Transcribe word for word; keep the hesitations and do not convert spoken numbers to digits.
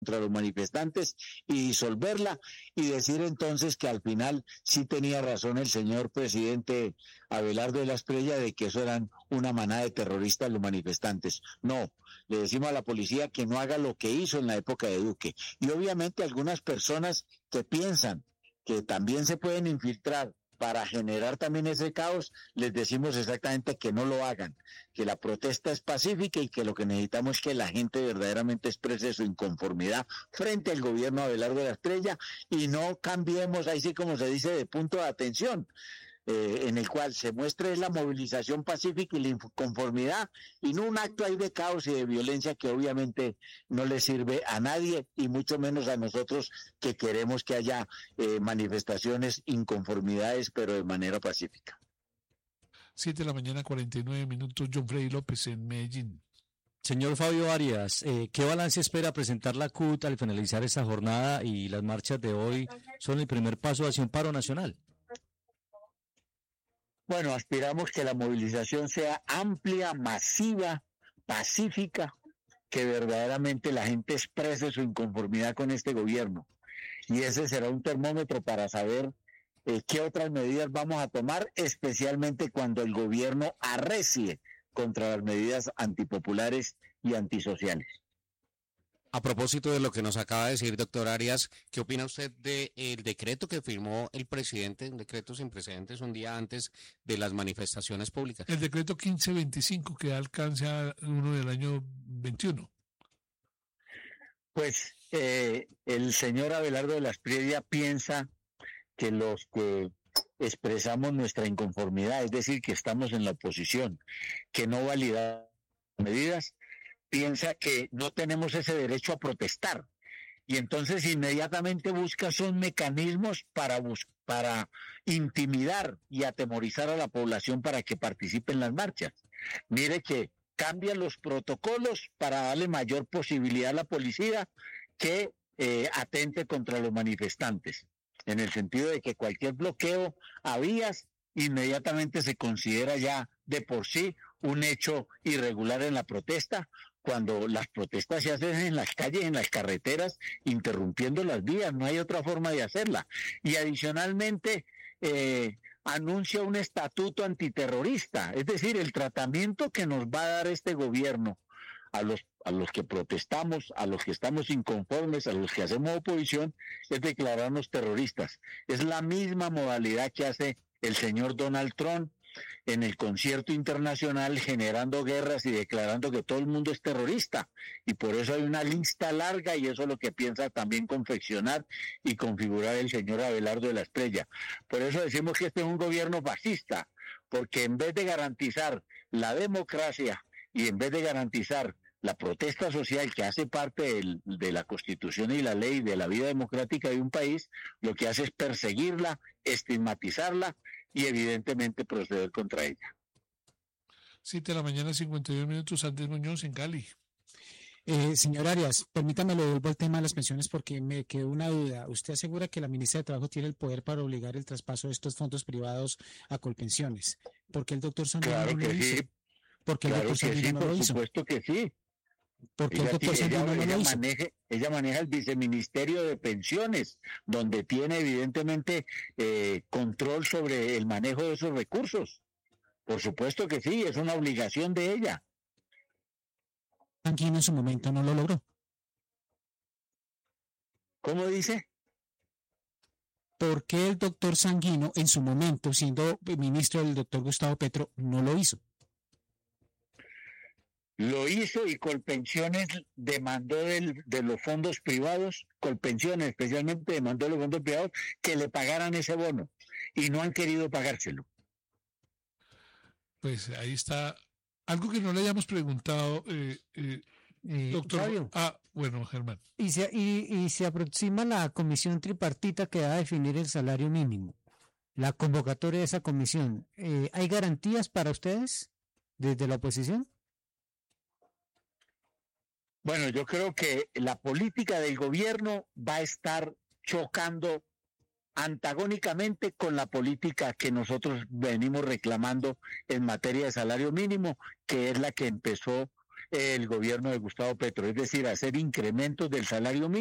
contra los manifestantes y disolverla, y decir entonces que al final sí tenía razón el señor presidente Abelardo de la Espriella de que eso eran una manada de terroristas los manifestantes. No, le decimos a la policía que no haga lo que hizo en la época de Duque. Y obviamente algunas personas que piensan que también se pueden infiltrar para generar también ese caos, les decimos exactamente que no lo hagan, que la protesta es pacífica y que lo que necesitamos es que la gente verdaderamente exprese su inconformidad frente al gobierno de Abelardo de la Espriella y no cambiemos, ahí sí como se dice, de punto de atención, eh, en el cual se muestre la movilización pacífica y la inconformidad y no un acto ahí de caos y de violencia que obviamente no le sirve a nadie y mucho menos a nosotros que queremos que haya eh, manifestaciones, inconformidades, pero de manera pacífica. Siete de la mañana, cuarenta y nueve minutos, John Freddy López en Medellín. Señor Fabio Arias, eh, ¿qué balance espera presentar la C U T al finalizar esta jornada y las marchas de hoy son el primer paso hacia un paro nacional? Bueno, aspiramos que la movilización sea amplia, masiva, pacífica, que verdaderamente la gente exprese su inconformidad con este gobierno. Y ese será un termómetro para saber eh, qué otras medidas vamos a tomar, especialmente cuando el gobierno arrecie contra las medidas antipopulares y antisociales. A propósito de lo que nos acaba de decir, doctor Arias, ¿qué opina usted del decreto que firmó el presidente, un decreto sin precedentes un día antes de las manifestaciones públicas? El decreto quince veinticinco que da alcance a uno del año veintiuno. Pues eh, el señor Abelardo de la Espriella piensa que los que expresamos nuestra inconformidad, es decir, que estamos en la oposición, que no validamos medidas, piensa que no tenemos ese derecho a protestar y entonces inmediatamente busca son mecanismos para bus- para intimidar y atemorizar a la población para que participe en las marchas. Mire que cambian los protocolos para darle mayor posibilidad a la policía que eh, atente contra los manifestantes, en el sentido de que cualquier bloqueo a vías inmediatamente se considera ya de por sí un hecho irregular en la protesta, cuando las protestas se hacen en las calles, en las carreteras, interrumpiendo las vías, no hay otra forma de hacerla. Y adicionalmente eh, anuncia un estatuto antiterrorista, es decir, el tratamiento que nos va a dar este gobierno a los a los que protestamos, a los que estamos inconformes, a los que hacemos oposición, es declararnos terroristas. Es la misma modalidad que hace el señor Donald Trump en el concierto internacional, generando guerras y declarando que todo el mundo es terrorista, y por eso hay una lista larga, y eso es lo que piensa también confeccionar y configurar el señor Abelardo de la Espriella. Por eso decimos que este es un gobierno fascista, porque en vez de garantizar la democracia y en vez de garantizar la protesta social que hace parte del, de la Constitución y la ley de la vida democrática de un país, lo que hace es perseguirla, estigmatizarla y evidentemente proceder contra ella. Siete de la mañana, cincuenta y dos minutos, Andrés Muñoz en Cali. Eh, señor Arias, permítame lo devuelvo al tema de las pensiones porque me quedó una duda. Usted asegura que la ministra de Trabajo tiene el poder para obligar el traspaso de estos fondos privados a Colpensiones. ¿Por qué el doctor Sandino Claro no lo que hizo? sí. ¿Por qué el Claro doctor que sí, Sandino no lo por hizo? supuesto que sí. ¿Por qué el Ella, doctor ella, Sandino no ella lo hizo? maneja, ella maneja el viceministerio de pensiones, donde tiene evidentemente eh, control sobre el manejo de esos recursos. Por supuesto que sí, es una obligación de ella. Sanguino en su momento no lo logró. ¿Cómo dice? ¿Por qué el doctor Sanguino en su momento, siendo ministro del doctor Gustavo Petro, no lo hizo? Lo hizo y Colpensiones demandó del, de los fondos privados, Colpensiones especialmente demandó de los fondos privados que le pagaran ese bono y no han querido pagárselo. Pues ahí está. Algo que no le hayamos preguntado, eh, eh, Eh, doctor. Fabio. Ah, bueno, Germán. Y se, y, y se aproxima la comisión tripartita que va a definir el salario mínimo. La convocatoria de esa comisión. Eh, ¿Hay garantías para ustedes desde la oposición? Bueno, yo creo que la política del gobierno va a estar chocando antagónicamente con la política que nosotros venimos reclamando en materia de salario mínimo, que es la que empezó el gobierno de Gustavo Petro, es decir, hacer incrementos del salario mínimo